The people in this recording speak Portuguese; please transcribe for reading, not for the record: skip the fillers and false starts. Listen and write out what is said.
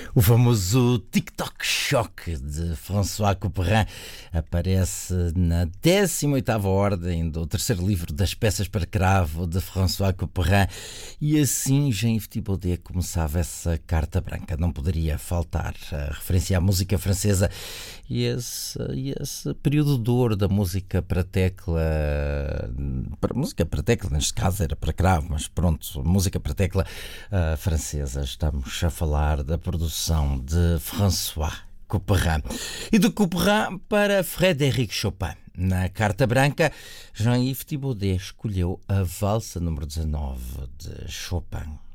O famoso TikTok Choque de François Couperin aparece na 18ª ordem do terceiro livro das peças para cravo de François Couperin, e assim Jean-Yves Thibaudet começava essa carta branca. Não poderia faltar a referência à música francesa e esse período de ouro da música para tecla, neste caso era para cravo, mas pronto, música para tecla francesa. Estamos a falar da produção de François Couperin e de Couperin para Frédéric Chopin. Na carta branca, Jean-Yves Thibaudet escolheu a valsa número 19 de Chopin.